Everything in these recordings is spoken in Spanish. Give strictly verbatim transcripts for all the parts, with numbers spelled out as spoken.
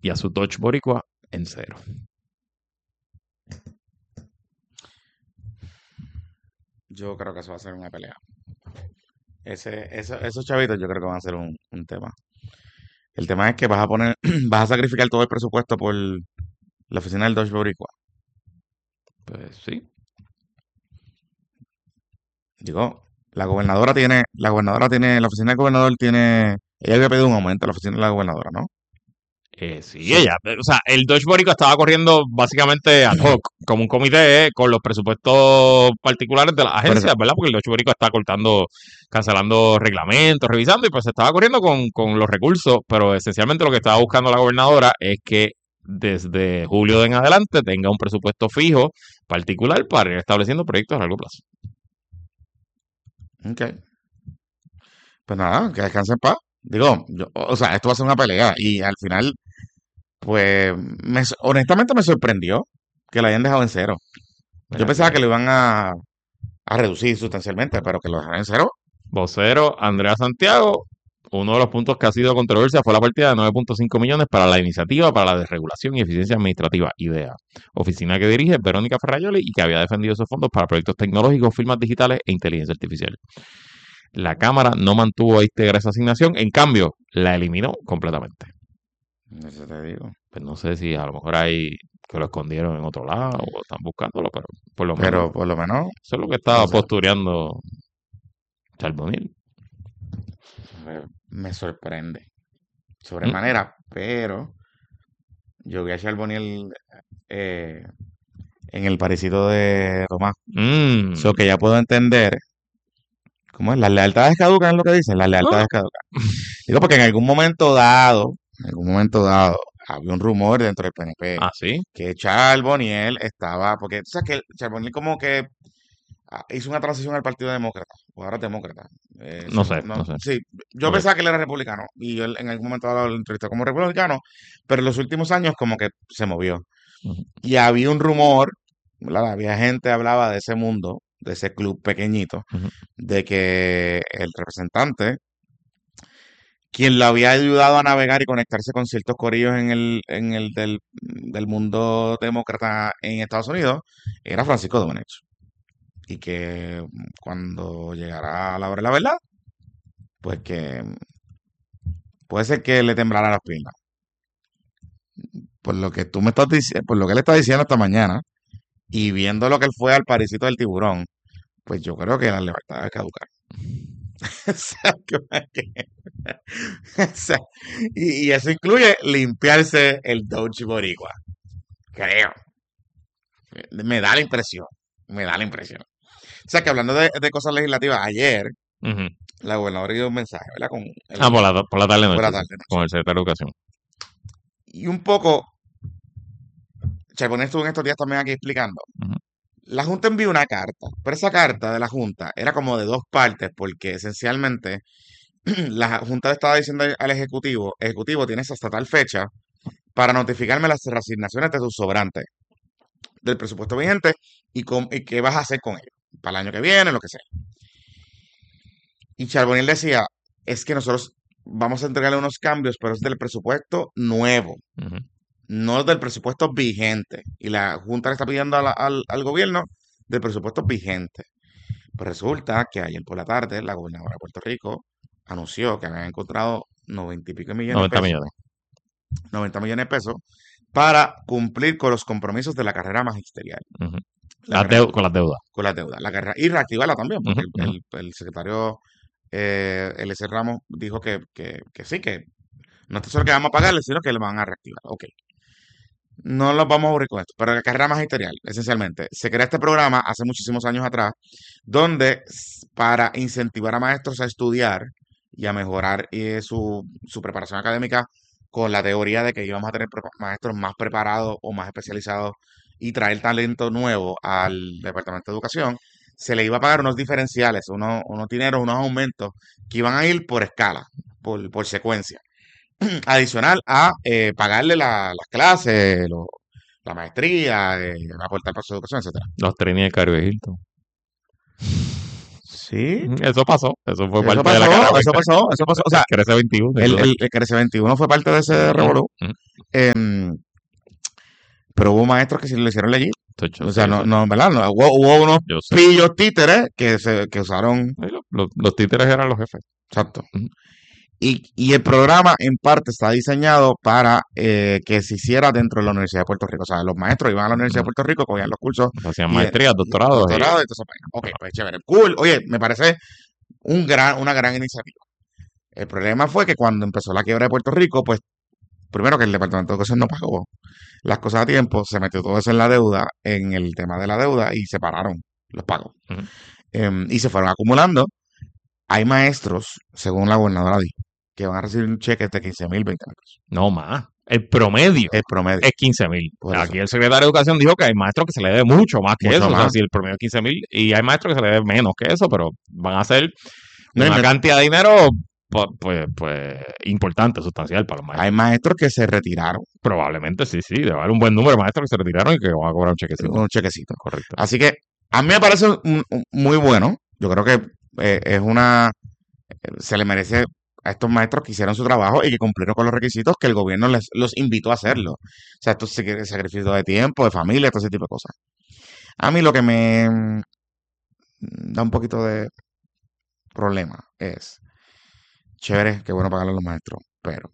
y a su Dodge Boricua en cero. Yo creo que eso va a ser una pelea. Ese, eso- esos chavitos yo creo que van a ser un, un tema. El tema es que vas a poner, vas a sacrificar todo el presupuesto por la oficina del Dodge Boricua. Pues sí. Digo, la gobernadora tiene, la gobernadora tiene, la oficina del gobernador tiene, ella había pedido un aumento a la oficina de la gobernadora, ¿no? Eh, sí, So, ella, o sea, el Dodge Boricua estaba corriendo básicamente ad hoc, como un comité, eh, con los presupuestos particulares de las por eso, agencias, ¿verdad? Porque el Dodge Boricua está cortando, cancelando reglamentos, revisando, y pues se estaba corriendo con, con los recursos, pero esencialmente lo que estaba buscando la gobernadora es que desde julio de en adelante tenga un presupuesto fijo particular para ir estableciendo proyectos a largo plazo. ok. Pues nada, que descansen en paz. Digo, yo, o sea, esto va a ser una pelea y al final, pues, me, honestamente me sorprendió que la hayan dejado en cero. Yo Mira pensaba que que lo iban a, a reducir sustancialmente, pero que lo dejaron en cero. vocero Andrea Santiago, uno de los puntos que ha sido controversia fue la partida de nueve punto cinco millones para la iniciativa para la desregulación y eficiencia administrativa, IDEA, oficina que dirige Verónica Ferrayoli y que había defendido esos fondos para proyectos tecnológicos, firmas digitales e inteligencia artificial. La Cámara no mantuvo íntegra esa asignación, en cambio, la eliminó completamente. Eso te digo. Pues no sé si a lo mejor hay que lo escondieron en otro lado o están buscándolo, pero por lo menos Pero por lo menos, eso es lo que no estaba sé, postureando Charbonnier. me, me sorprende Mm, sobremanera, pero yo vi a Charbonnier eh, en el parecito de Tomás. mm. So que ya puedo entender, ¿cómo es? Las lealtades caducan, es lo que dicen, las Ah, lealtades caducan. Digo, porque en algún momento dado, en algún momento dado, había un rumor dentro del P N P ah, sí. que Charbonnier estaba, porque tú sabes que Charbonnier como que ah, hizo una transición al Partido Demócrata, o ahora es demócrata. Eh, No se sé, mo- no, no sé. sí, yo Ok. pensaba que él era republicano y él en algún momento dado lo entrevistó como republicano, pero en los últimos años como que se movió. Ujú. Y había un rumor, ¿verdad? Había gente que hablaba de ese mundo, de ese club pequeñito, Ujú. de que el representante, quien lo había ayudado a navegar y conectarse con ciertos corillos en el, en el del, del mundo demócrata en Estados Unidos, era Francisco Domenech. Y que cuando llegara a la hora de la verdad, pues que puede ser que le temblara las piernas. Por lo que tú me estás diciendo, por lo que él está diciendo esta mañana, y viendo lo que él fue al parecito del tiburón, pues yo creo que la libertad debe caducar. O sea, que- o sea, y, y eso incluye limpiarse el Dodge Boricua. Creo. Me da la impresión. Me da la impresión. O sea, que hablando de, de cosas legislativas, ayer Ujú. la gobernadora dio un mensaje, ¿verdad? Con Ah, por el, la, por la tarde por la noche, sí. tarde noche. Con el secretario de Educación. Y un poco, Charbonnet estuvo en estos días también aquí explicando. Ujú. La Junta envió una carta, pero esa carta de la Junta era como de dos partes, porque esencialmente la Junta le estaba diciendo al Ejecutivo, Ejecutivo, tienes hasta tal fecha para notificarme las reasignaciones de tus sobrantes del presupuesto vigente y, con, y qué vas a hacer con ellos para el año que viene, lo que sea. Y Charbonnier decía, es que nosotros vamos a entregarle unos cambios, pero es del presupuesto nuevo, Ujú. no del presupuesto vigente. Y la Junta le está pidiendo a la- al, al gobierno del presupuesto vigente. Pues resulta que ayer por la tarde la gobernadora de Puerto Rico anunció que habían encontrado noventa y pico millones de noventa pesos, millones. noventa millones de pesos, para cumplir con los compromisos de la carrera magisterial. Ujú. La Las carrera deu- con las deudas. con las deudas. La carrera, y reactivarla también, Ujú, porque el, ujú. el- el secretario eh, L S Ramos dijo que, que, que sí, que no es solo que vamos a pagarle, sino que le van a reactivar. Ok. No los vamos a aburrir con esto, pero la carrera magisterial, esencialmente, se crea este programa hace muchísimos años atrás, donde s- para incentivar a maestros a estudiar y a mejorar eh, su, su preparación académica con la teoría de que íbamos a tener prepa- maestros más preparados o más especializados y traer talento nuevo al Departamento de Educación, se le iba a pagar unos diferenciales, unos, unos dineros, unos aumentos que iban a ir por escala, por, por secuencia adicional a eh, pagarle la- las clases, lo- la maestría, eh, aportar para su educación, etcétera. Los trenes de Caribe Hilton. Sí, Eso pasó, eso fue eso parte de la pasó, cara eso pasó, eso pasó. O sea, Crece veintiuno. el, el, el Crece veintiuno fue parte de ese revolú. Em, pero hubo maestros que sí lo hicieron legit. O sea, no, no, ¿verdad? No, hubo, hubo unos pillos títeres que se que usaron. Los, los, los títeres eran los jefes. Exacto. Uh-huh. Y, y el programa en parte está diseñado para eh, que se hiciera dentro de la Universidad de Puerto Rico. O sea, los maestros iban a la Universidad de Puerto Rico, cogían los cursos. Hacían maestrías, doctorados. Doctorado y todo eso. Ok, pues chévere. Cool. Oye, me parece un gran, una gran iniciativa. El problema fue que cuando empezó la quiebra de Puerto Rico, pues primero que el Departamento de Educación no pagó las cosas a tiempo, se metió todo eso en la deuda, en el tema de la deuda y separaron los pagos. Uh-huh. Eh, y se fueron acumulando. Hay maestros, según la gobernadora dijo, que van a recibir un cheque de quince mil, veinte mil pesos. No más. El promedio, el promedio es quince mil. Aquí el secretario de Educación dijo que hay maestros que se le debe mucho más que mucho eso. Más. O sea, si el promedio es quince mil y hay maestros que se le debe menos que eso, pero van a ser una no, cantidad de dinero pues, pues, pues importante, sustancial para los maestros. Hay maestros que se retiraron. Probablemente sí, sí. Debe haber un buen número de maestros que se retiraron y que van a cobrar un chequecito. Un chequecito. Correcto. Así que a mí me parece un, un, muy bueno. Yo creo que eh, es una... Se le merece a estos maestros que hicieron su trabajo y que cumplieron con los requisitos que el gobierno les, los invitó a hacerlo. O sea, estos sacrificios de tiempo, de familia, todo ese tipo de cosas. A mí lo que me da un poquito de problema es, chévere, qué bueno pagarle a los maestros, pero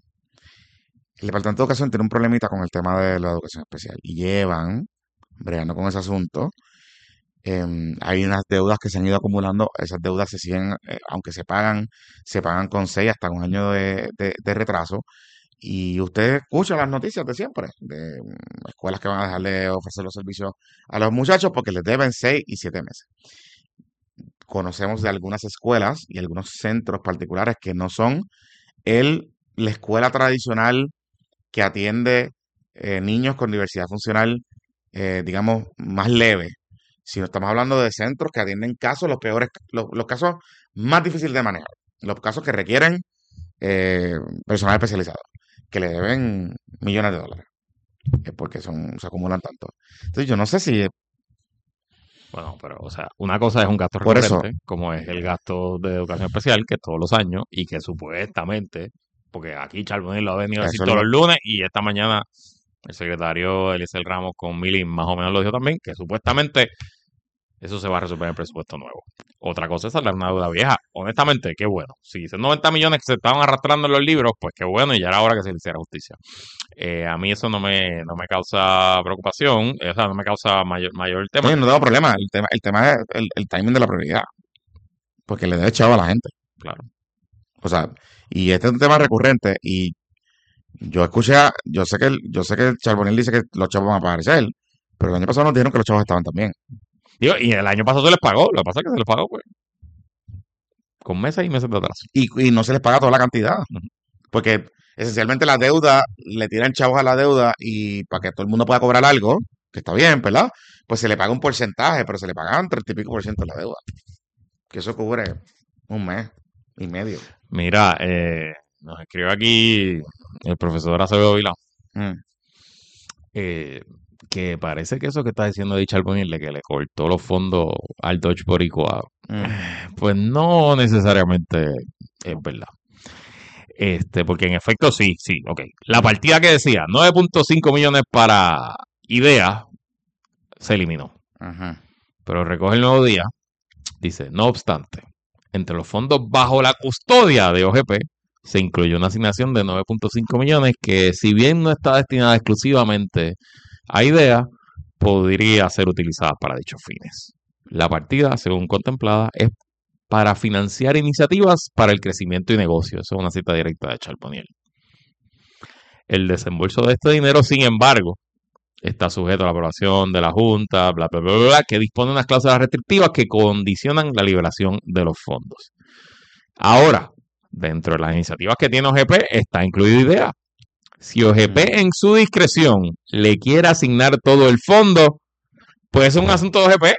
el Departamento de Educación tiene un problemita con el tema de la educación especial y llevan bregando con ese asunto. Eh, hay unas deudas que se han ido acumulando, esas deudas se siguen, eh, aunque se pagan, se pagan con seis hasta un año de, de, de retraso. Y usted escucha las noticias de siempre, de um, escuelas que van a dejar de ofrecer los servicios a los muchachos porque les deben seis y siete meses. Conocemos de algunas escuelas y algunos centros particulares que no son el, la escuela tradicional que atiende eh, niños con diversidad funcional, eh, digamos, más leve. Si no estamos hablando de centros que atienden casos, los peores, los, los casos más difíciles de manejar, los casos que requieren eh, personal especializado, que le deben millones de dólares, es porque son, se acumulan tanto. Entonces yo no sé si... Bueno, pero, o sea, una cosa es un gasto recurrente, como es el gasto de educación especial, que es todos los años, y que supuestamente, porque aquí Charbonnier lo ha venido a decir todos lo... los lunes, y esta mañana el secretario Eliezer Ramos con Mili más o menos lo dijo también, que supuestamente eso se va a resolver en el presupuesto nuevo. Otra cosa es saldar una deuda vieja. Honestamente, qué bueno. Si son noventa millones que se estaban arrastrando en los libros, pues qué bueno, y ya era hora que se le hiciera justicia. Eh, a mí eso no me, no me causa preocupación, o sea, no me causa mayor, mayor tema. Sí, no tengo problema. El tema, el tema es el, el timing de la prioridad. Porque le debe chavo a la gente. Claro. O sea, y este es un tema recurrente, y yo escuché, a, yo sé que el, yo sé que el Charbonnier dice que los chavos van a pagar él, pero el año pasado nos dijeron que los chavos estaban también. Digo, y el año pasado se les pagó, lo que pasa es que se les pagó, pues, con meses y meses de atraso. Y, y no se les paga toda la cantidad. Uh-huh. Porque esencialmente la deuda, le tiran chavos a la deuda y para que todo el mundo pueda cobrar algo, que está bien, ¿verdad? Pues se le paga un porcentaje, pero se le pagan treinta y pico por ciento de la deuda. Que eso cubre un mes y medio. Mira, eh, nos escribe aquí el profesor Acevedo Vilá. Mm. Eh, que parece que eso que está diciendo de Charbonnier, que le cortó los fondos al Dodge Boricua, mm. pues no necesariamente es verdad. Este, porque en efecto sí, sí, ok. La partida que decía nueve punto cinco millones para IDEA se eliminó. Uh-huh. Pero recoge el Nuevo Día, dice, no obstante, entre los fondos bajo la custodia de O G P se incluyó una asignación de nueve punto cinco millones que, si bien no está destinada exclusivamente a IDEA, podría ser utilizada para dichos fines. La partida, según contemplada, es para financiar iniciativas para el crecimiento y negocio. Eso es una cita directa de Charbonnier. El desembolso de este dinero, sin embargo, está sujeto a la aprobación de la Junta, bla, bla, bla, bla, que dispone unas cláusulas restrictivas que condicionan la liberación de los fondos. Ahora, dentro de las iniciativas que tiene O G P está incluido IDEA. Si O G P en su discreción le quiere asignar todo el fondo, pues es un asunto de O G P.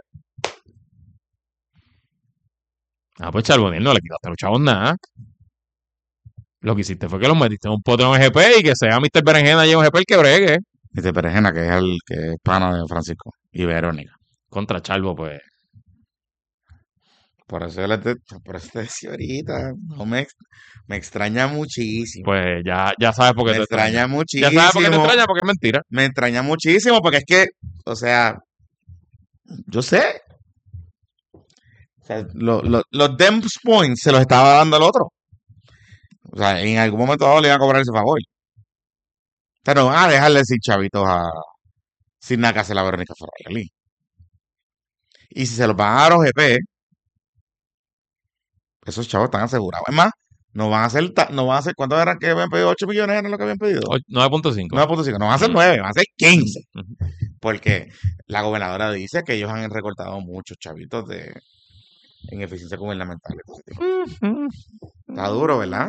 Ah, pues Charbonnier, no le quitaste a los chavos nada. Lo que hiciste fue que los metiste en un pote en O G P y que sea mister Berenjena y O G P el que bregue. mister Berenjena, que es el que es pana de Francisco y Verónica. Contra Charbo, pues. Por eso, yo les de- por eso te decía ahorita, no me, ex- me extraña muchísimo, Pues ya, ya sabes por qué me te extraña. extraña Ya sabes por qué te muchísimo, extraña, porque es mentira. me extraña muchísimo, porque es que, o sea, yo sé, o sea, lo- lo- los Dems Points se los estaba dando al otro. O sea, en algún momento dado le iban a cobrar ese favor. Pero van a dejarle decir chavitos a, sin nada que hacer la Verónica Ferrari. Y si se los van a dar a O G P, esos chavos están asegurados. Es más, no van a hacer, ta- no van a hacer, ¿cuánto eran que habían pedido? ¿ocho millones era lo que habían pedido? O- nueve punto cinco. nueve punto cinco, no van a ser Ujú, nueve, van a ser quince. ujú. Porque la gobernadora dice que ellos han recortado muchos chavitos de, en eficiencia gubernamental. Está duro, ¿verdad?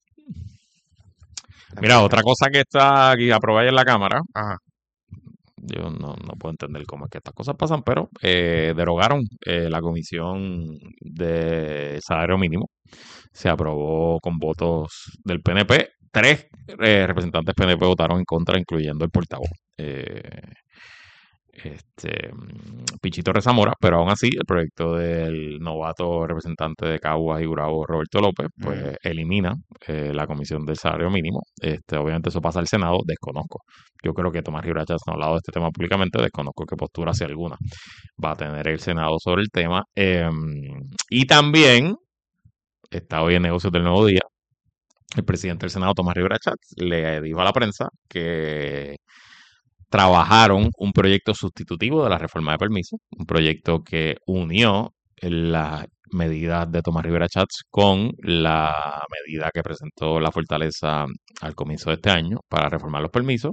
Mira, Está- otra cosa que está aquí aprobada en la Cámara, Ajá. yo no, no puedo entender cómo es que estas cosas pasan, pero eh, derogaron eh, la comisión de salario mínimo. Se aprobó con votos del P N P. Tres eh, representantes P N P votaron en contra, incluyendo el portavoz. Eh, este, mm, Pichito Rezamora, pero aún así el proyecto del novato representante de Caguas y Gurabo, Roberto López, Mm. pues elimina eh, la comisión del salario mínimo. Este, obviamente eso pasa al Senado, desconozco. Yo creo que Tomás Rivera Chats no ha hablado de este tema públicamente, desconozco qué postura, si alguna, va a tener el Senado sobre el tema. Eh, y también está hoy en negocios del Nuevo Día. El presidente del Senado, Tomás Rivera Chats, le dijo a la prensa que trabajaron un proyecto sustitutivo de la reforma de permisos, un proyecto que unió las medidas de Tomás Rivera Chats con la medida que presentó la Fortaleza al comienzo de este año para reformar los permisos.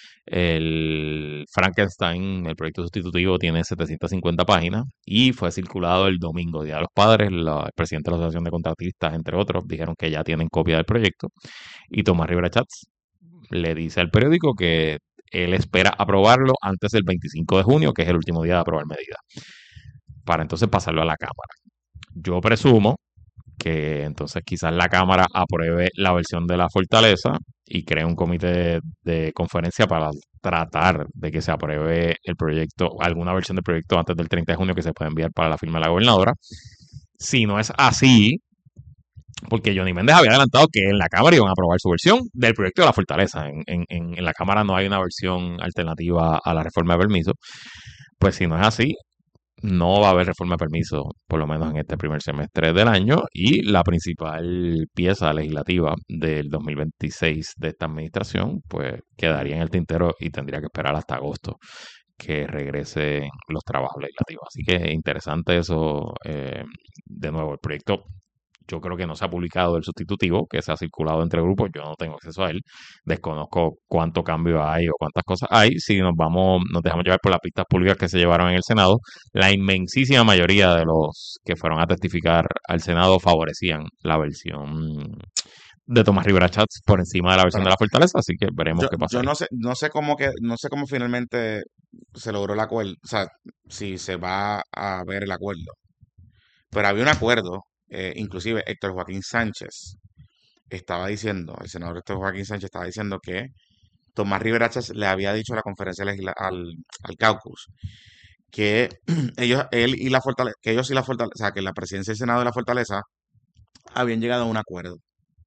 El Frankenstein, el proyecto sustitutivo, tiene setecientas cincuenta páginas y fue circulado el domingo, Día de los Padres. La- el presidente de la Asociación de Contratistas, entre otros, dijeron que ya tienen copia del proyecto. Y Tomás Rivera Chats le dice al periódico que él espera aprobarlo antes del veinticinco de junio, que es el último día de aprobar medidas, para entonces pasarlo a la Cámara. Yo presumo que entonces quizás la Cámara apruebe la versión de la Fortaleza y cree un comité de, de conferencia para tratar de que se apruebe el proyecto, alguna versión del proyecto antes del treinta de junio que se pueda enviar para la firma de la gobernadora. Si no es así, porque Johnny Méndez había adelantado que en la Cámara iban a aprobar su versión del proyecto de la Fortaleza. En, en, en la Cámara no hay una versión alternativa a la reforma de permiso. Pues si no es así, no va a haber reforma de permiso, por lo menos en este primer semestre del año, y la principal pieza legislativa del dos mil veintiséis de esta administración, pues quedaría en el tintero y tendría que esperar hasta agosto que regresen los trabajos legislativos. Así que interesante eso. Eh, de nuevo, el proyecto yo creo que no se ha publicado el sustitutivo, que se ha circulado entre grupos, yo no tengo acceso a él, desconozco cuánto cambio hay o cuántas cosas hay. Si nos vamos, nos dejamos llevar por las pistas públicas que se llevaron en el Senado, la inmensísima mayoría de los que fueron a testificar al Senado favorecían la versión de Tomás Rivera Chats por encima de la versión de Bueno, la Fortaleza, así que veremos yo, qué pasa yo ahí. no sé, no sé cómo que, no sé cómo finalmente se logró el acuerdo, o sea, si se va a ver el acuerdo. Pero había un acuerdo, eh, inclusive Héctor Joaquín Sánchez estaba diciendo, el senador Héctor Joaquín Sánchez estaba diciendo que Tomás Rivera Chats le había dicho a la conferencia legisla- al, al caucus que ellos, él y la Fortaleza, que ellos y la Fortaleza, o sea, que la presidencia del Senado de la Fortaleza habían llegado a un acuerdo.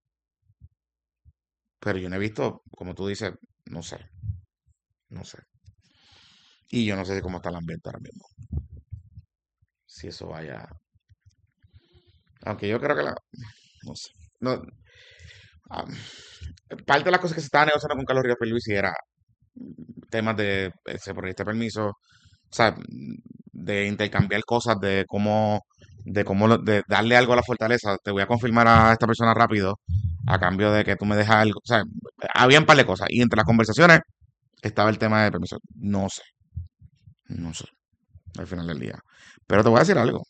Pero yo no he visto, como tú dices, no sé, no sé. Y yo no sé cómo está el ambiente ahora mismo. Si eso vaya. Aunque yo creo que la. No sé. No, ah, parte de las cosas que se estaban negociando con Carlos Ríos Luis era temas de ese proyecto de permiso, o sea, de intercambiar cosas, de cómo, de cómo, lo- de darle algo a la fortaleza. Te voy a confirmar a esta persona rápido a cambio de que tú me dejas algo. O sea, había un par de cosas. Y entre las conversaciones estaba el tema de permiso. No sé, no sé, al final del día. Pero te voy a decir algo.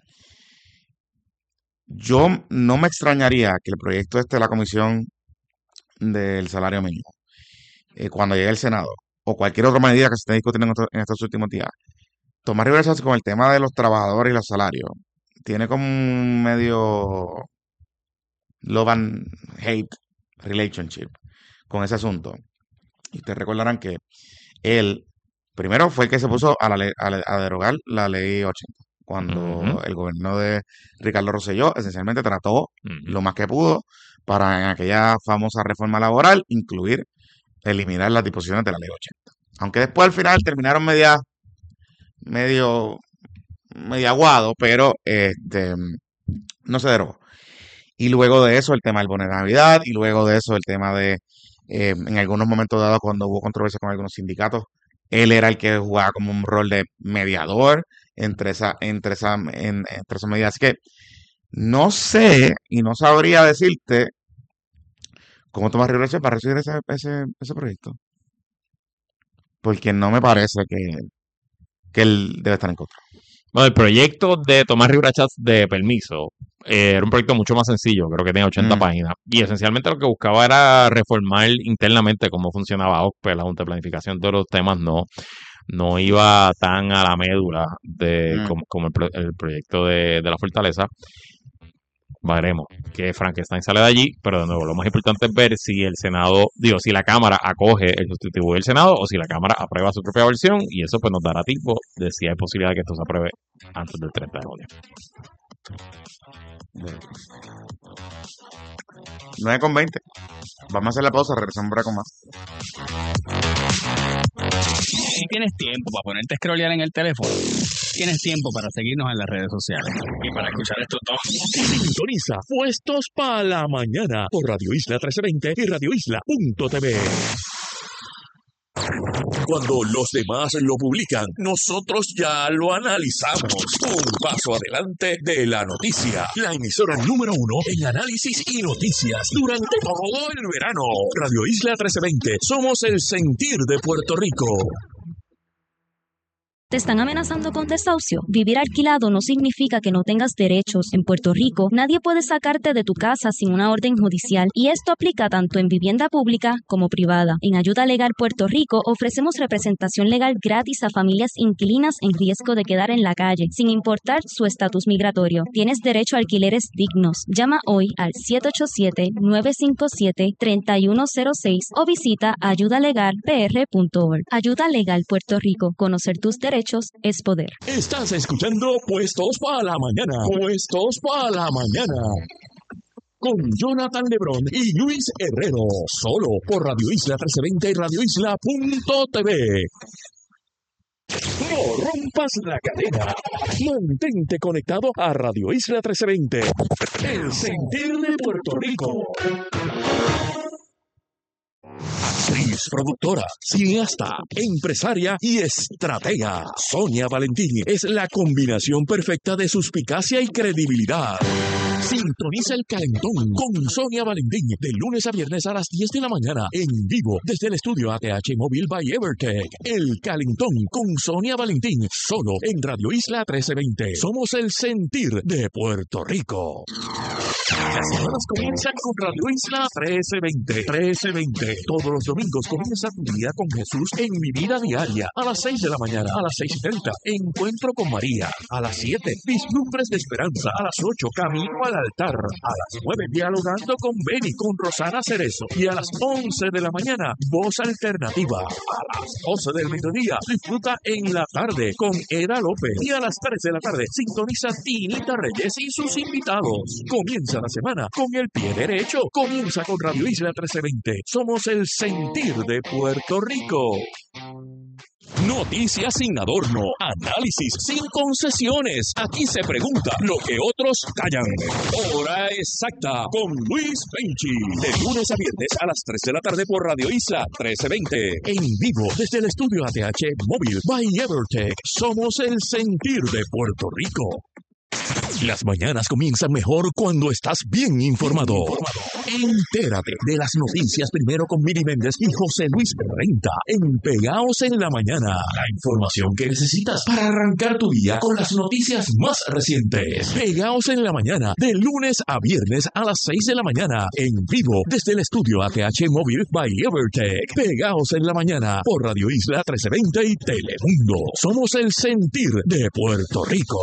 Yo no me extrañaría que el proyecto este de la comisión del salario mínimo, eh, cuando llegue al Senado, o cualquier otra medida que se esté discutiendo en estos, en estos últimos días, Tomás Rivera Chats con el tema de los trabajadores y los salarios, tiene como un medio love and hate relationship con ese asunto. Y ustedes recordarán que él, primero fue el que se puso a, la ley- a, la- a derogar la ley ochenta, cuando Ujú, el gobierno de Ricardo Rosselló esencialmente trató ujú. lo más que pudo para en aquella famosa reforma laboral incluir, eliminar las disposiciones de la ley ochenta. Aunque después al final terminaron media, medio, medio aguado, pero este, no se derogó. Y luego de eso el tema del bono de Navidad, y luego de eso el tema de, eh, en algunos momentos dados cuando hubo controversia con algunos sindicatos, él era el que jugaba como un rol de mediador entre esa, entre esa, en- entre esas medidas. Así que no sé y no sabría decirte cómo Tomás Rivera para recibir ese, ese, ese proyecto, porque no me parece que, que él debe estar en contra. Bueno, el proyecto de Tomás Rivera Chats de permiso eh, era un proyecto mucho más sencillo, creo que tenía ochenta Mm, páginas. Y esencialmente lo que buscaba era reformar internamente cómo funcionaba O C P E, la Junta de Planificación, todos los temas no, no iba tan a la médula de mm. como, como el, pro- el proyecto de, de la Fortaleza. Veremos que Frankenstein sale de allí, pero de nuevo, lo más importante es ver si el Senado, digo, si la Cámara acoge el sustitutivo del Senado o si la Cámara aprueba su propia versión, y eso pues nos dará tiempo de si hay posibilidad de que esto se apruebe antes del treinta de junio. Bueno, nueve con veinte. Vamos a hacer la pausa, regresamos ahora con más. Si tienes tiempo para ponerte a scrollear en el teléfono, tienes tiempo para seguirnos en las redes sociales y para escuchar estos dos. Sintoniza Puestos para la Mañana por Radio Isla trece veinte y radio isla punto t v. Cuando los demás lo publican, nosotros ya lo analizamos. Un paso adelante de la noticia. La emisora número uno en análisis y noticias durante todo el verano. Radio Isla trece veinte. Somos el sentir de Puerto Rico. ¿Te están amenazando con desahucio? Vivir alquilado no significa que no tengas derechos. En Puerto Rico, nadie puede sacarte de tu casa sin una orden judicial, y esto aplica tanto en vivienda pública como privada. En Ayuda Legal Puerto Rico ofrecemos representación legal gratis a familias inquilinas en riesgo de quedar en la calle, sin importar su estatus migratorio. Tienes derecho a alquileres dignos. Llama hoy al siete ocho siete, nueve cinco siete, tres uno cero seis o visita ayuda legal p r punto org. Ayuda Legal Puerto Rico. Conocer tus derechos es poder. Estás escuchando Puestos para la Mañana. Puestos para la Mañana. Con Jonathan Lebrón y Luis Herrero. Solo por Radio Isla trece veinte y radio isla punto t v. No rompas la cadena. Mantente conectado a Radio Isla trece veinte. El sentir de Puerto Rico. Actriz, productora, cineasta, empresaria y estratega. Sonia Valentín es la combinación perfecta de suspicacia y credibilidad. Sintoniza el Calentón con Sonia Valentín de lunes a viernes a las diez de la mañana en vivo desde el estudio A T H Móvil by Evertech. El Calentón con Sonia Valentín solo en Radio Isla trece veinte. Somos el sentir de Puerto Rico. Las semanas comienzan con Radio Isla trece veinte. trece veinte. Todos los domingos comienza tu día con Jesús en Mi Vida Diaria. A las seis de la mañana, a las seis y treinta, Encuentro con María. A las siete, Vislumbres de Esperanza. A las ocho, Camino al Altar. A las nueve, Dialogando con Beni, con Rosana Cerezo. Y a las once de la mañana, Voz Alternativa. A las doce del mediodía, disfruta en la tarde con Eda López. Y a las tres de la tarde, sintoniza Tinita Reyes y sus invitados. Comienza la semana con el pie derecho. Comienza con Radio Isla trece veinte. Somos el sentir de Puerto Rico. Noticias sin adorno, análisis sin concesiones. Aquí se pregunta lo que otros callan. Hora exacta con Luis Penchi. De lunes a viernes a las tres de la tarde por Radio Isla trece veinte. En vivo desde el estudio A T H Móvil by Evertech. Somos el sentir de Puerto Rico. Las mañanas comienzan mejor cuando estás bien informado. Entérate de las noticias primero con Miri Méndez y José Luis Renta en Pegaos en la Mañana. La información que necesitas para arrancar tu día con las noticias más recientes. Pegaos en la Mañana, de lunes a viernes a las seis de la mañana, en vivo desde el estudio A T H Móvil by Evertech. Pegaos en la Mañana por Radio Isla trece veinte y Telemundo. Somos el sentir de Puerto Rico.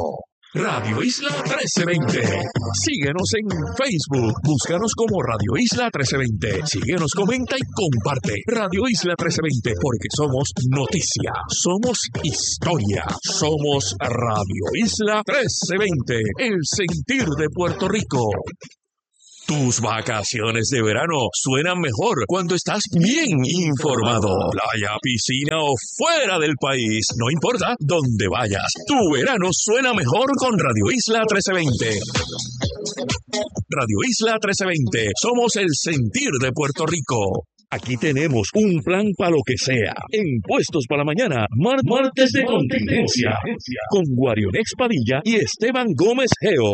Radio Isla trece veinte. Síguenos en Facebook. Búscanos como Radio Isla trece veinte. Síguenos, comenta y comparte. Radio Isla trece veinte, porque somos noticia, somos historia, somos Radio Isla trece veinte, el sentir de Puerto Rico. Tus vacaciones de verano suenan mejor cuando estás bien informado. Playa, piscina o fuera del país, no importa dónde vayas. Tu verano suena mejor con Radio Isla trece veinte. Radio Isla trece veinte, somos el sentir de Puerto Rico. Aquí tenemos un plan para lo que sea. En Puestos para la Mañana, Mar martes de contingencia, con Guarionex Padilla y Esteban Gómez Geo.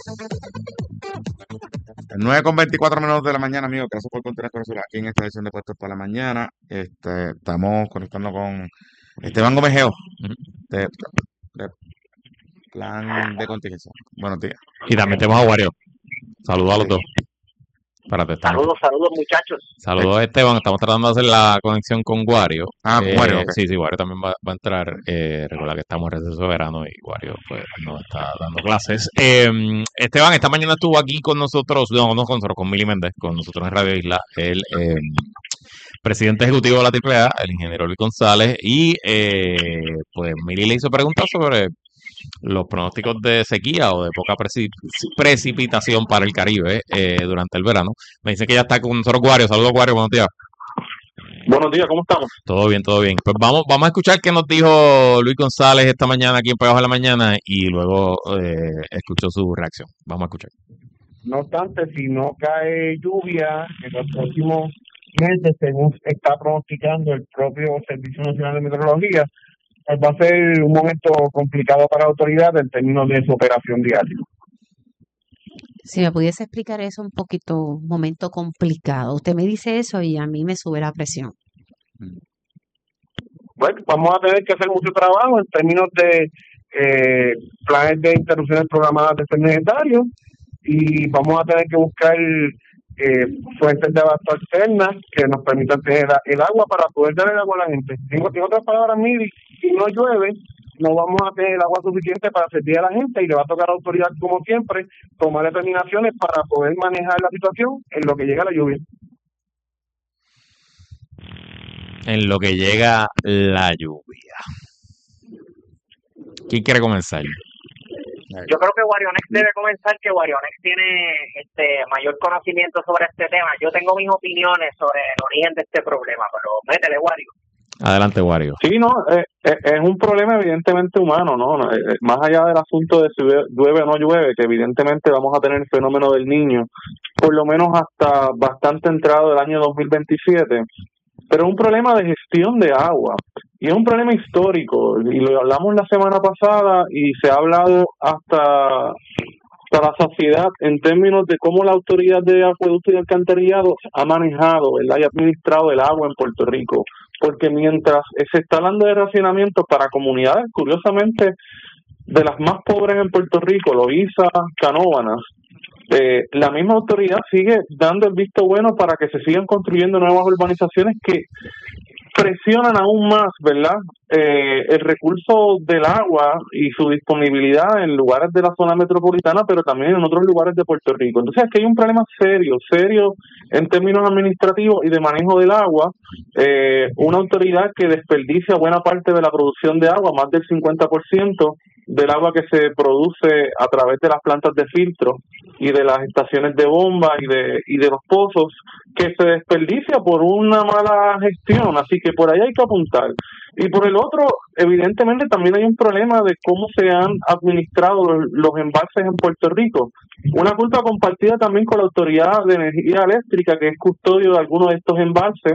nueve con veinticuatro minutos de la mañana, amigos. Gracias por continuar con nosotros aquí en esta edición de Puestos para la Mañana. Este, estamos conectando con Esteban Gómez Geo, de, de Plan de Contingencia. Buenos días. Y también tenemos a Wario. Saludos a los dos. Espérate, estamos. Saludos, saludos, muchachos. Saludos, Esteban. Estamos tratando de hacer la conexión con Wario. Ah, Eh, Wario, ok. Sí, sí, Wario también va, va a entrar. Eh, recuerda que estamos en receso de verano y Wario pues nos está dando clases. Eh, Esteban, esta mañana estuvo aquí con nosotros, no, no con nosotros, con Mili Méndez, con nosotros en Radio Isla, el eh, presidente ejecutivo de la Triple A, el ingeniero Luis González, y eh, pues Mili le hizo preguntas sobre los pronósticos de sequía o de poca preci- precipitación para el Caribe eh, durante el verano. Me dice que ya está con nosotros Wario. Saludos, Wario, buenos días. Buenos días, ¿cómo estamos? Todo bien, todo bien. Pues vamos, vamos a escuchar qué nos dijo Luis González esta mañana aquí en Pegados de la Mañana y luego eh, escuchó su reacción. Vamos a escuchar. No obstante, si no cae lluvia en los próximos meses, según está pronosticando el propio Servicio Nacional de Meteorología, pues va a ser un momento complicado para la autoridad en términos de su operación diaria. Si me pudiese explicar eso un poquito, un momento complicado. Usted me dice eso y a mí me sube la presión. Bueno, vamos a tener que hacer mucho trabajo en términos de eh, planes de interrupciones programadas de ser necesario, y vamos a tener que buscar eh, fuentes de abasto alternas que nos permitan tener el agua para poder dar el agua a la gente. En, en otras palabras, Miri, si no llueve, no vamos a tener el agua suficiente para servir a la gente y le va a tocar a la autoridad, como siempre, tomar determinaciones para poder manejar la situación en lo que llega la lluvia. En lo que llega la lluvia. ¿Quién quiere comenzar? Yo creo que Guarionex debe comenzar, que Guarionex tiene este mayor conocimiento sobre este tema. Yo tengo mis opiniones sobre el origen de este problema, pero métele, Wario. Adelante, Wario. Sí, no, eh, eh, es un problema evidentemente humano, ¿no? No, eh, más allá del asunto de si llueve o no llueve, que evidentemente vamos a tener el fenómeno del Niño, por lo menos hasta bastante entrado del año dos mil veintisiete, pero es un problema de gestión de agua, y es un problema histórico, y lo hablamos la semana pasada, y se ha hablado hasta, hasta la saciedad en términos de cómo la Autoridad de Acueducto y Alcantarillado ha manejado, ¿verdad?, y administrado el agua en Puerto Rico, porque mientras se está hablando de racionamiento para comunidades, curiosamente, de las más pobres en Puerto Rico, Loíza, Canóvanas, eh, la misma autoridad sigue dando el visto bueno para que se sigan construyendo nuevas urbanizaciones que presionan aún más, ¿verdad?, eh, el recurso del agua y su disponibilidad en lugares de la zona metropolitana, pero también en otros lugares de Puerto Rico. Entonces aquí hay un problema serio, serio en términos administrativos y de manejo del agua, eh, una autoridad que desperdicia buena parte de la producción de agua, más del cincuenta por ciento del agua que se produce a través de las plantas de filtro y de las estaciones de bomba y de y de los pozos, que se desperdicia por una mala gestión, así que por ahí hay que apuntar. Y por el otro, evidentemente también hay un problema de cómo se han administrado los, los embalses en Puerto Rico. Una culpa compartida también con la Autoridad de Energía Eléctrica, que es custodio de algunos de estos embalses,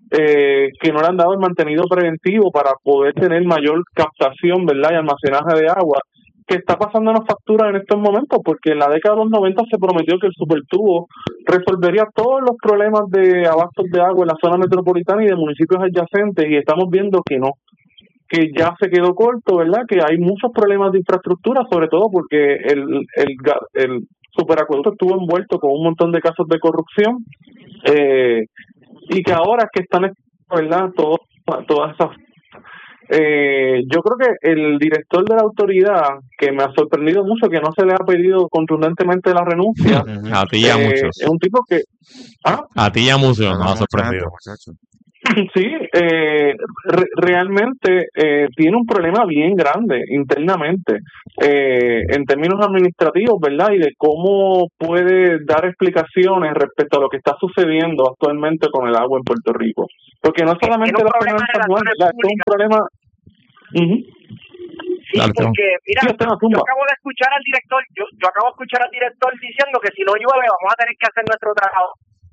eh, que no le han dado el mantenido preventivo para poder tener mayor captación, ¿verdad?, y almacenaje de agua, que está pasando una factura en estos momentos, porque en la década de los noventa se prometió que el supertubo resolvería todos los problemas de abastos de agua en la zona metropolitana y de municipios adyacentes, y estamos viendo que no, que ya se quedó corto, ¿verdad?, que hay muchos problemas de infraestructura, sobre todo porque el, el, el superacueducto estuvo envuelto con un montón de casos de corrupción, eh, y que ahora es que están, ¿verdad?, todo, todas esas eh, yo creo que el director de la autoridad, que me ha sorprendido mucho que no se le ha pedido contundentemente la renuncia, A ti y a eh, muchos. es un tipo que... ¿Ah? A ti y a muchos No, nos ha mucha sorprendido. gente, muchacho. Sí, eh, re- realmente eh, tiene un problema bien grande internamente eh, en términos administrativos, ¿verdad? Y de cómo puede dar explicaciones respecto a lo que está sucediendo actualmente con el agua en Puerto Rico. Porque no es solamente Tiene un la problema problemas de San Juan, relaciones ¿verdad? Esto es un públicas. problema... Ujú. Sí, Dale, Teo. porque, mira, Sí, Esteban, yo zumba. acabo de escuchar al director, yo, yo acabo de escuchar al director diciendo que si no llueve vamos a tener que hacer nuestro trabajo.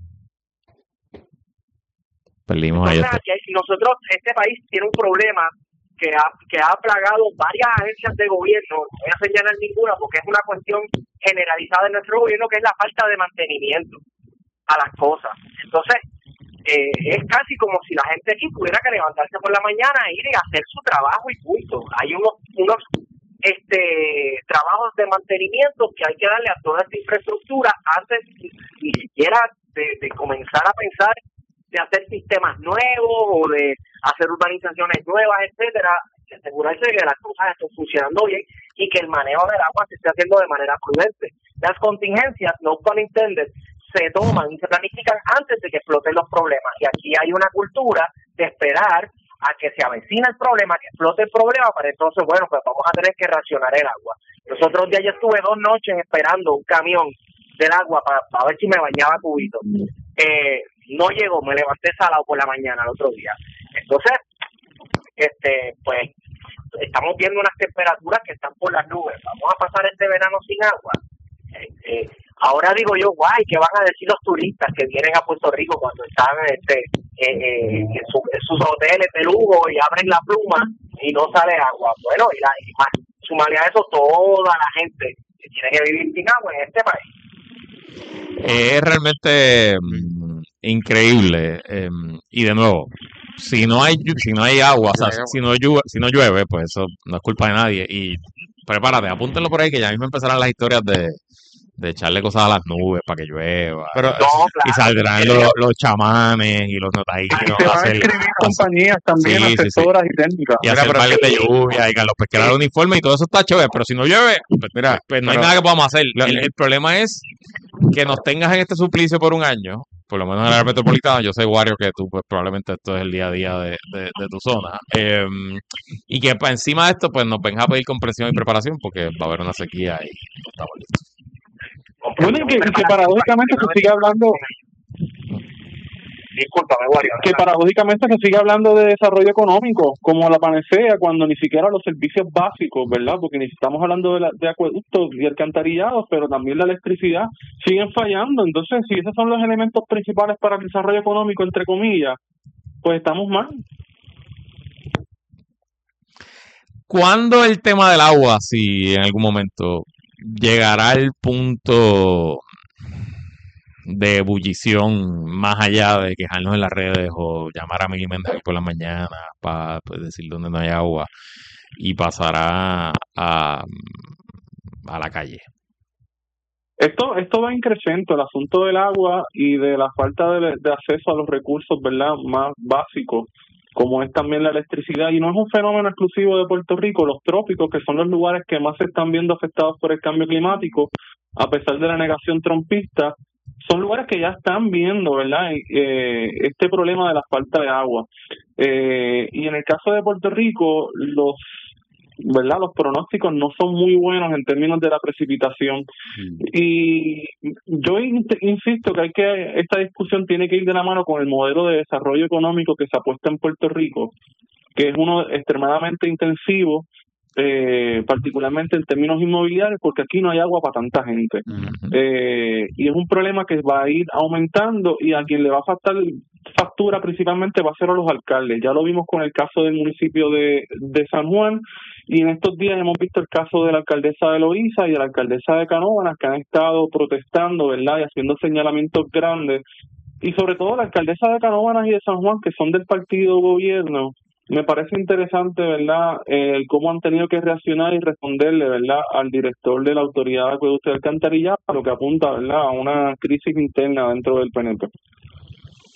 Perdimos ahí Entonces, esto. aquí nosotros, este país tiene un problema que ha, que ha plagado varias agencias de gobierno, no voy a señalar ninguna porque es una cuestión generalizada en nuestro gobierno, que es la falta de mantenimiento a las cosas. Entonces, eh, es casi como si la gente aquí tuviera que levantarse por la mañana e ir y hacer su trabajo y punto. Hay unos, unos este trabajos de mantenimiento que hay que darle a toda esta infraestructura antes ni siquiera de, de comenzar a pensar de hacer sistemas nuevos o de hacer urbanizaciones nuevas, etcétera, y asegurarse de que las cosas estén funcionando bien y que el manejo del agua se esté haciendo de manera prudente. Las contingencias, no pun intended, se toman y se planifican antes de que exploten los problemas. Y aquí hay una cultura de esperar a que se avecina el problema, que explote el problema, para entonces, bueno, pues vamos a tener que racionar el agua. Los otros días yo estuve dos noches esperando un camión del agua para, para ver si me bañaba cubito. Eh, no llegó, me levanté salado por la mañana el otro día. Entonces, este, pues, estamos viendo unas temperaturas que están por las nubes. Vamos a pasar este verano sin agua. Eh, eh, ahora digo yo, guay, ¿qué van a decir los turistas que vienen a Puerto Rico cuando están este, eh, eh, en, su, en sus hoteles de lujo y abren la pluma y no sale agua? Bueno, y, la, y más, sumarle a eso toda la gente que tiene que vivir sin agua en este país. Es realmente mm, increíble. eh, y de nuevo, si no hay llu- si no hay agua, o sea, si no llueve, si no llueve, pues eso no es culpa de nadie. Y prepárate, apúntenlo por ahí que ya mismo empezarán las historias de, de echarle cosas a las nubes para que llueva. Pero No, Y claro. saldrán los, los chamanes y los notarios Y a se van a hacer, escribir a- compañías también, sí, sí, sí. asesoras y técnicas. y Mira, hacer pero bailes que- de lluvia y Carlos Pesquera el uniforme y todo eso está chévere, pero si no llueve, pues mira, pues no hay Pero- nada que podamos hacer. lo- El, el problema es que nos tengas en este suplicio por un año, por lo menos en el área metropolitana. Yo sé, Wario, que tú pues probablemente esto es el día a día de, de, de tu zona. Eh, y que para encima de esto, pues nos venga a pedir comprensión y preparación porque va a haber una sequía y no estamos listos. Bueno, y que, y que paradójicamente se sigue hablando, Discúlpame, Wario. que paradójicamente se sigue hablando de desarrollo económico como la panacea cuando ni siquiera los servicios básicos, ¿verdad? Porque ni estamos hablando de, la, de acueductos y alcantarillados, pero también la electricidad siguen fallando. Entonces, si esos son los elementos principales para el desarrollo económico, entre comillas, pues estamos mal. ¿Cuándo el tema del agua, si en algún momento llegará al punto de ebullición más allá de quejarnos en las redes o llamar a Miguel Méndez por la mañana para pues, decir dónde no hay agua y pasará a, a la calle? Esto esto va en crecimiento, el asunto del agua y de la falta de, de acceso a los recursos, ¿verdad?, más básicos, como es también la electricidad, y no es un fenómeno exclusivo de Puerto Rico. Los trópicos, que son los lugares que más se están viendo afectados por el cambio climático, a pesar de la negación trompista, son lugares que ya están viendo, ¿verdad?, eh, este problema de la falta de agua. Eh, y en el caso de Puerto Rico, los ¿verdad? Los pronósticos no son muy buenos en términos de la precipitación. Y yo in- insisto que hay que esta discusión tiene que ir de la mano con el modelo de desarrollo económico que se apuesta en Puerto Rico, que es uno extremadamente intensivo, eh, particularmente en términos inmobiliarios, porque aquí no hay agua para tanta gente. Eh, y es un problema que va a ir aumentando, y a quien le va a faltar factura principalmente va a ser a los alcaldes. Ya lo vimos con el caso del municipio de, de San Juan, y en estos días hemos visto el caso de la alcaldesa de Loíza y de la alcaldesa de Canóvanas, que han estado protestando, ¿verdad?, y haciendo señalamientos grandes, y sobre todo la alcaldesa de Canóvanas y de San Juan, que son del partido gobierno. Me parece interesante, ¿verdad?, el cómo han tenido que reaccionar y responderle, ¿verdad?, al director de la Autoridad de Acueductos y Alcantarillado, a lo que apunta, ¿verdad?, a una crisis interna dentro del P N P.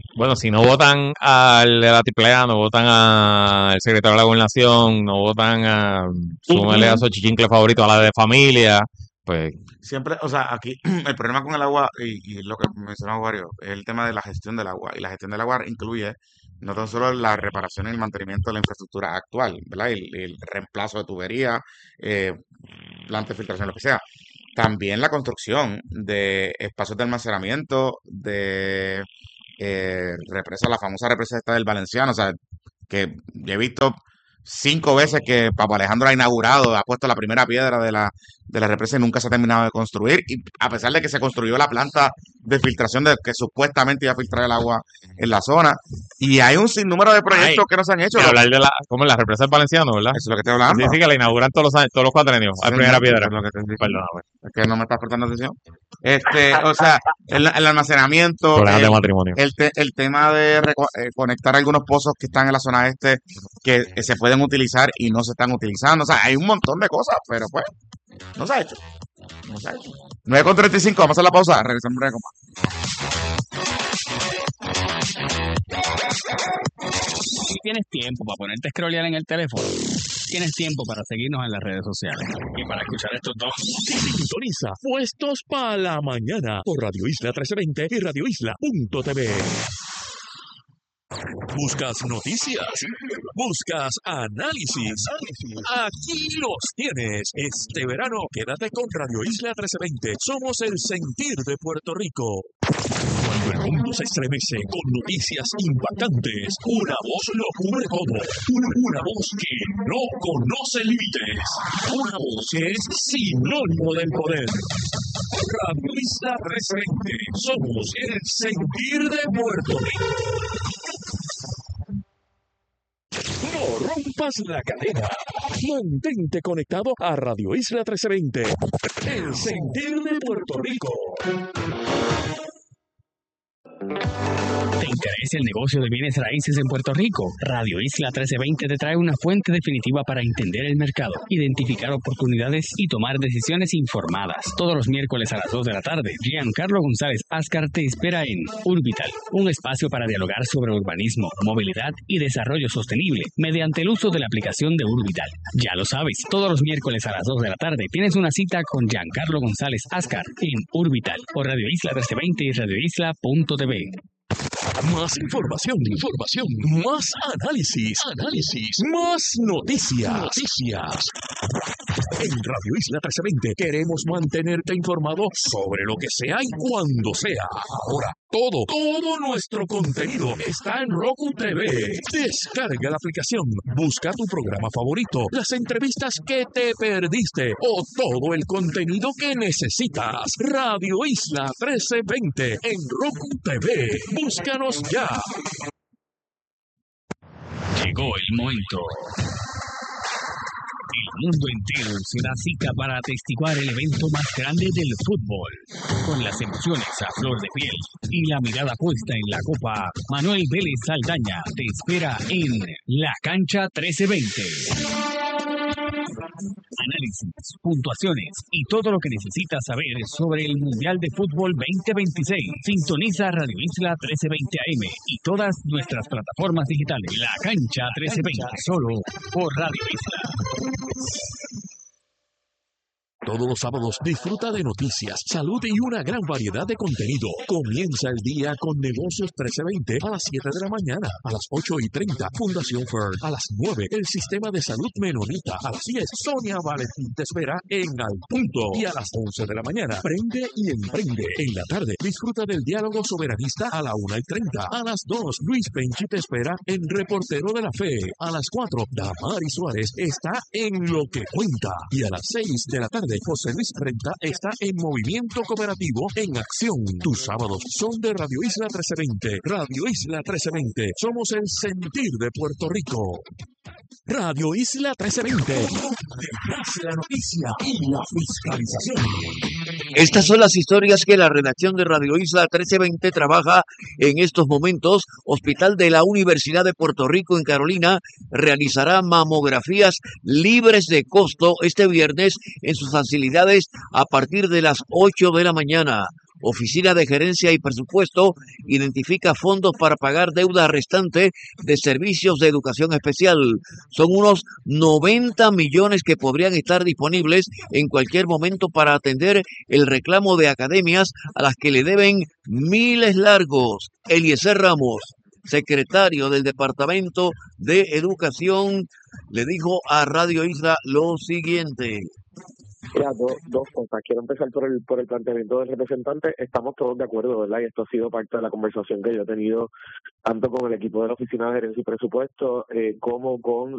Bueno, si no votan al de la triple A, no votan al secretario de la Gobernación, no votan a, súmele a su chichincle favorito, a la de familia, pues Siempre, o sea, aquí el problema con el agua, y, y lo que mencionamos varios, es el tema de la gestión del agua. Y la gestión del agua incluye no tan solo la reparación y el mantenimiento de la infraestructura actual, ¿verdad? El, el reemplazo de tubería, eh, planta de filtración, lo que sea. También la construcción de espacios de almacenamiento, de eh, represa, la famosa represa esta del Valenciano, o sea, que yo he visto cinco veces que Papa Alejandro ha inaugurado, ha puesto la primera piedra de la, de la represa y nunca se ha terminado de construir. Y a pesar de que se construyó la planta de filtración de que supuestamente iba a filtrar el agua en la zona, y hay un sinnúmero de ay, proyectos que no se han hecho. y Lo- hablar de la, como la represa del Valenciano, ¿verdad? Eso es lo que estoy Sí, hablando. sí, que la inauguran todos los años, todos los cuatrenios, Sí, a señor, primera eso piedra. es lo que estoy diciendo. Perdóname. Es que no me estás prestando atención. Este, o sea, el, el almacenamiento, Problemas de el, matrimonio. el, te- el tema de reco- eh, conectar algunos pozos que están en la zona este que eh, se pueden utilizar y no se están utilizando. O sea, hay un montón de cosas, pero pues, no se ha hecho. No se ha hecho. nueve con treinta y cinco, vamos a hacer la pausa. Regresamos en breve con Si tienes tiempo para ponerte a scrollear en el teléfono, tienes tiempo para seguirnos en las redes sociales y para escuchar estos dos. Sintoniza Puestos para la Mañana por Radio Isla trece veinte y radio isla punto t v. ¿Buscas noticias? ¿Buscas análisis? Aquí los tienes. Este verano quédate con Radio Isla trece veinte. Somos el sentir de Puerto Rico. Cuando el mundo se estremece con noticias impactantes, una voz lo cubre todo. Una, una voz que no conoce límites. Una voz que es sinónimo del poder. Radio Isla trece veinte. Somos el sentir de Puerto Rico. No rompas la cadena. Mantente conectado a Radio Isla trece veinte. El sentir de Puerto Rico. ¿Te interesa el negocio de bienes raíces en Puerto Rico? Radio Isla trece veinte te trae una fuente definitiva para entender el mercado, identificar oportunidades y tomar decisiones informadas. Todos los miércoles a las dos de la tarde, Giancarlo González Ascar te espera en Urbital, un espacio para dialogar sobre urbanismo, movilidad y desarrollo sostenible mediante el uso de la aplicación de Urbital. Ya lo sabes, todos los miércoles a las dos de la tarde tienes una cita con Giancarlo González Ascar en Urbital por Radio Isla trece veinte y radio isla punto t v. Más información, información, más análisis, análisis, más noticias, noticias. En Radio Isla trece veinte queremos mantenerte informado sobre lo que sea y cuando sea. Ahora, todo, todo nuestro contenido está en Roku T V. Descarga la aplicación, busca tu programa favorito, las entrevistas que te perdiste o todo el contenido que necesitas. Radio Isla trece veinte en Roku T V. Búscanos ya. Llegó el momento. El mundo entero se da cita para atestiguar el evento más grande del fútbol. Con las emociones a flor de piel y la mirada puesta en la copa, Manuel Vélez Saldaña te espera en La Cancha trece veinte. Análisis, puntuaciones y todo lo que necesitas saber sobre el Mundial de Fútbol veinte veintiséis. Sintoniza Radio Isla trece veinte A M y todas nuestras plataformas digitales. La Cancha trece veinte, solo por Radio Isla. Todos los sábados disfruta de noticias, salud y una gran variedad de contenido. Comienza el día con Negocios trece veinte a las siete de la mañana, a las ocho y treinta, Fundación Fern, a las nueve, el Sistema de Salud Menonita, a las diez, Sonia Valentín te espera en Al Punto, y a las once de la mañana, Prende y Emprende. En la tarde, disfruta del diálogo soberanista a la una y treinta, a las dos, Luis Penchi te espera en Reportero de la Fe, a las cuatro, Damari Suárez está en Lo que Cuenta, y a las seis de la tarde, José Luis Renta está en Movimiento Cooperativo en Acción. Tus sábados son de Radio Isla trece veinte. Radio Isla trece veinte. Somos el sentir de Puerto Rico. Radio Isla trece veinte. Detrás de la noticia y la fiscalización. Estas son las historias que la redacción de Radio Isla trece veinte trabaja en estos momentos. Hospital de la Universidad de Puerto Rico en Carolina realizará mamografías libres de costo este viernes en sus facilidades a partir de las ocho de la mañana. Oficina de Gerencia y Presupuesto identifica fondos para pagar deuda restante de servicios de educación especial. Son unos noventa millones que podrían estar disponibles en cualquier momento para atender el reclamo de academias a las que le deben miles largos. Eliezer Ramos, secretario del Departamento de Educación, le dijo a Radio Isla lo siguiente. Mira, dos, dos cosas. Quiero empezar por el por el planteamiento del representante. Estamos todos de acuerdo, ¿verdad? Y esto ha sido parte de la conversación que yo he tenido tanto con el equipo de la Oficina de Gerencia y Presupuesto eh, como con